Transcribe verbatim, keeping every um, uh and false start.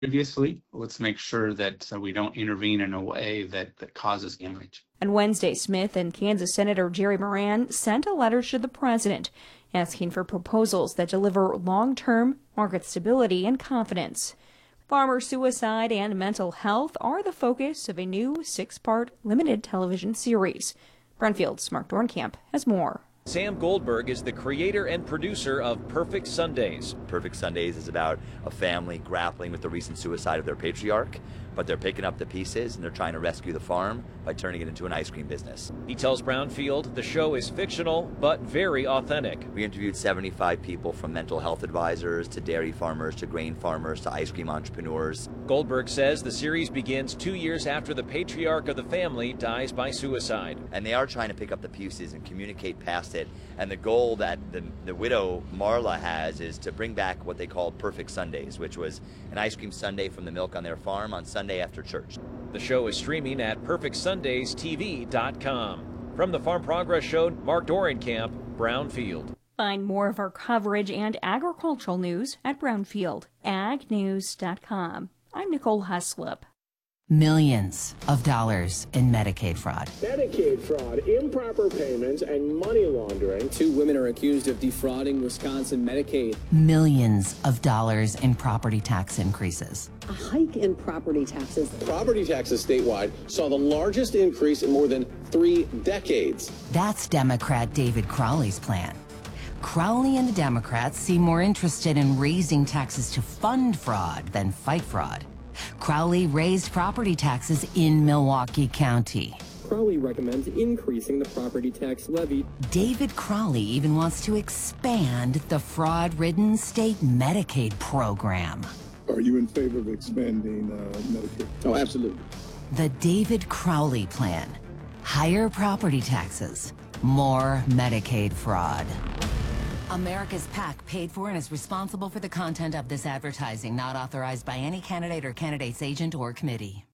previously. Let's make sure that uh, we don't intervene in a way that, that causes damage. On Wednesday, Smith and Kansas Senator Jerry Moran sent a letter to the president asking for proposals that deliver long-term market stability and confidence. Farmer suicide and mental health are the focus of a new six-part limited television series. Brownfield's Mark Dornkamp has more. Sam Goldberg is the creator and producer of Perfect Sundays. Perfect Sundays is about a family grappling with the recent suicide of their patriarch, but they're picking up the pieces and they're trying to rescue the farm by turning it into an ice cream business. He tells Brownfield the show is fictional but very authentic. We interviewed seventy-five people, from mental health advisors to dairy farmers to grain farmers to ice cream entrepreneurs. Goldberg says the series begins two years after the patriarch of the family dies by suicide. And they are trying to pick up the pieces and communicate past it. And the goal that the, the widow Marla has is to bring back what they called Perfect Sundays, which was an ice cream sundae from the milk on their farm on Sunday after church. The show is streaming at perfect sundays T V dot com. From the Farm Progress Show, Mark Dornkamp, Brownfield. Find more of our coverage and agricultural news at brownfield ag news dot com. I'm Nicole Heslop. Millions of dollars in Medicaid fraud. Medicaid fraud, improper payments, and money laundering. Two women are accused of defrauding Wisconsin Medicaid. Millions of dollars in property tax increases. A hike in property taxes. Property taxes statewide saw the largest increase in more than three decades. That's Democrat David Crowley's plan. Crowley and the Democrats seem more interested in raising taxes to fund fraud than fight fraud. Crowley raised property taxes in Milwaukee County. Crowley recommends increasing the property tax levy. David Crowley even wants to expand the fraud-ridden state Medicaid program. Are you in favor of expanding uh, Medicaid? Oh, absolutely. The David Crowley plan. Higher property taxes, more Medicaid fraud. America's PAC paid for and is responsible for the content of this advertising, not authorized by any candidate or candidate's agent or committee.